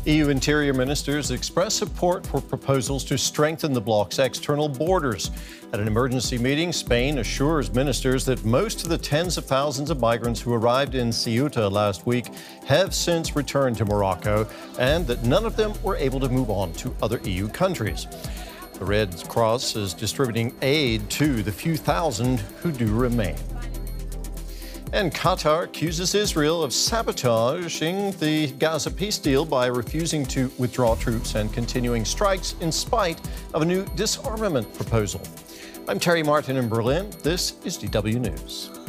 EU interior ministers express support for proposals to strengthen the bloc's external borders. At an emergency meeting, Spain assures ministers that most of the tens of thousands of migrants who arrived in Ceuta last week have since returned to Morocco, and that none of them were able to move on to other EU countries. The Red Cross is distributing aid to the few thousand who do remain. And Qatar accuses Israel of sabotaging the Gaza peace deal by refusing to withdraw troops and continuing strikes in spite of a new disarmament proposal. I'm Terry Martin in Berlin. This is DW News.